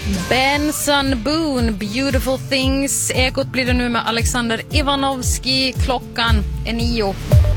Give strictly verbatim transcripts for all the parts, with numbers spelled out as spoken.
Benson Boone, Beautiful Things. Ekot blir det nu med Alexander Ivanovski. Klockan är nio.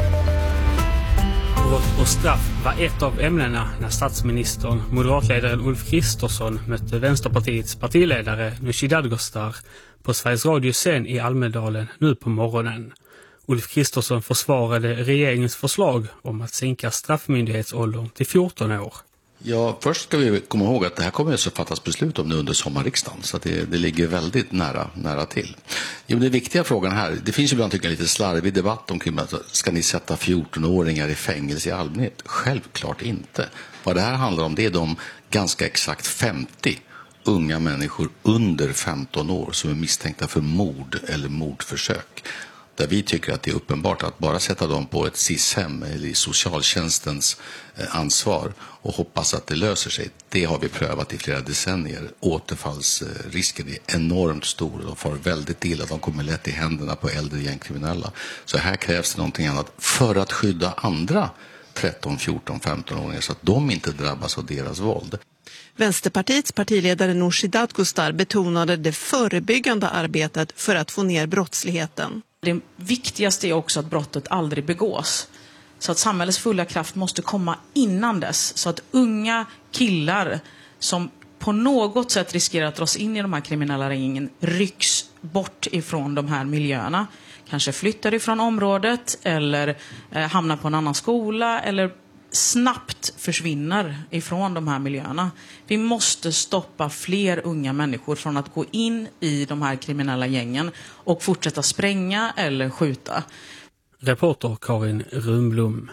Brott och straff var ett av ämnena när statsministern, moderatledaren Ulf Kristersson, mötte Vänsterpartiets partiledare Nooshi Dadgostar på Sveriges Radios scen i Almedalen nu på morgonen. Ulf Kristersson försvarade regeringens förslag om att sänka straffmyndighetsåldern till fjorton år. Ja, först ska vi komma ihåg att det här kommer att fattas beslut om nu under sommarriksdagen, så att det, det ligger väldigt nära, nära till. Jo, det viktiga frågan här, det finns ju ibland tycker jag lite slarvig debatt omkring att ska ni sätta fjorton-åringar i fängelse i allmänhet? Självklart inte. Vad det här handlar om, det är de ganska exakt femtio unga människor under femton år som är misstänkta för mord eller mordförsök. Där vi tycker att det är uppenbart att bara sätta dem på ett S I S-hem eller i socialtjänstens ansvar och hoppas att det löser sig. Det har vi prövat i flera decennier. Återfallsrisken är enormt stor. De får väldigt illa. De kommer lätt i händerna på äldre gängkriminella. Så här krävs det någonting annat för att skydda andra tretton, fjorton, femton-åringar så att de inte drabbas av deras våld. Vänsterpartiets partiledare Nooshi Dadgostar betonade det förebyggande arbetet för att få ner brottsligheten. Det viktigaste är också att brottet aldrig begås. Så att samhällets fulla kraft måste komma innan dess. Så att unga killar som på något sätt riskerar att dras in i de här kriminella gängen rycks bort ifrån de här miljöerna. Kanske flyttar ifrån området eller eh, hamnar på en annan skola eller snabbt försvinner ifrån de här miljöerna. Vi måste stoppa fler unga människor från att gå in i de här kriminella gängen och fortsätta spränga eller skjuta. Reporter Karin Rumblom.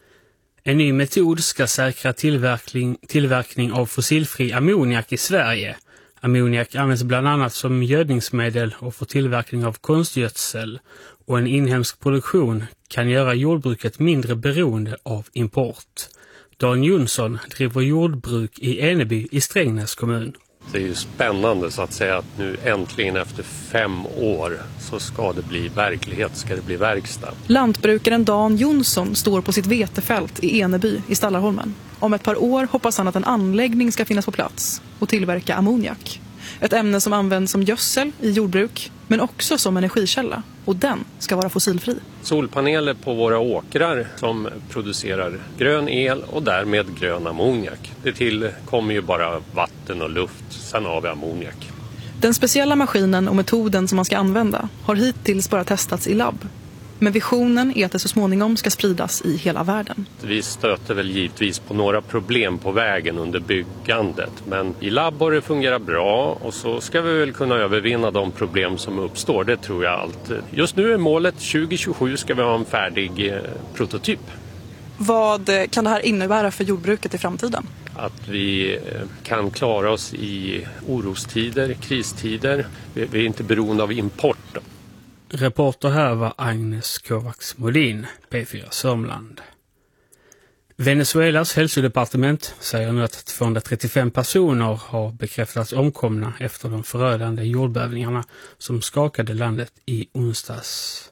En ny metod ska säkra tillverkning, tillverkning av fossilfri ammoniak i Sverige. Ammoniak används bland annat som gödningsmedel och för tillverkning av konstgödsel, och en inhemsk produktion kan göra jordbruket mindre beroende av import. Dan Jonsson driver jordbruk i Eneby i Strängnäs kommun. Det är ju spännande så att säga att nu äntligen efter fem år så ska det bli verklighet, ska det bli verkstad. Lantbrukaren Dan Jonsson står på sitt vetefält i Eneby i Stallarholmen. Om ett par år hoppas han att en anläggning ska finnas på plats och tillverka ammoniak. Ett ämne som används som gödsel i jordbruk men också som energikälla, och den ska vara fossilfri. Solpaneler på våra åkrar som producerar grön el och därmed grön ammoniak. Det tillkommer ju bara vatten och luft, sen har vi ammoniak. Den speciella maskinen och metoden som man ska använda har hittills bara testats i labb. Men visionen är att det så småningom ska spridas i hela världen. Vi stöter väl givetvis på några problem på vägen under byggandet. Men i labb har det fungerat bra och så ska vi väl kunna övervinna de problem som uppstår. Det tror jag allt. Just nu är målet tjugo tjugosju ska vi ha en färdig eh, prototyp. Vad kan det här innebära för jordbruket i framtiden? Att vi kan klara oss i orostider, kristider. Vi är inte beroende av import. Reporter här var Agnes Kovacs Molin, P fyra Sörmland. Venezuelas hälsodepartement säger nu att tvåhundratrettiofem personer har bekräftats omkomna efter de förödande jordbävningarna som skakade landet i onsdags.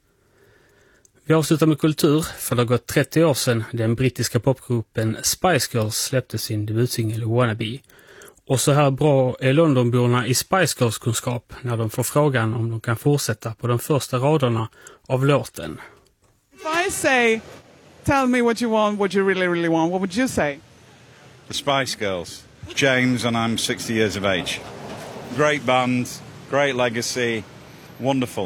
Vi avslutar med kultur, för det har gått trettio år sedan den brittiska popgruppen Spice Girls släppte sin debutsingel Wannabe. Och så här bra är Londonborna i Spice Girls kunskap när de får frågan om de kan fortsätta på de första raderna av låten. If I say, tell me what you want, what you really, really want, what would you say? The Spice Girls. James and I'm sixty years of age. Great band, great legacy, wonderful.